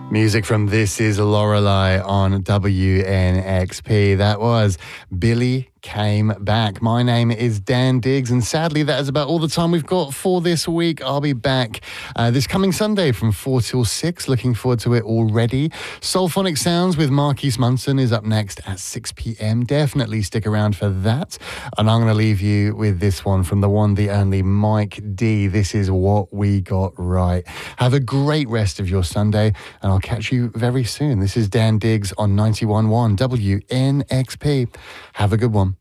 Music from This Is Lorelei on WNXP. That was Billy Came Back. My name is Dan Diggs, and sadly that is about all the time we've got for this week. I'll be back this coming Sunday from 4 till 6. Looking forward to it already. Soulphonic Sounds with Marquise Munson is up next at 6 p.m. Definitely stick around for that. And I'm going to leave you with this one from the one, the only Mike D. This is What We Got Right. Have a great rest of your Sunday, and I'll catch you very soon. This is Dan Diggs on 91.1 WNXP. Have a good one.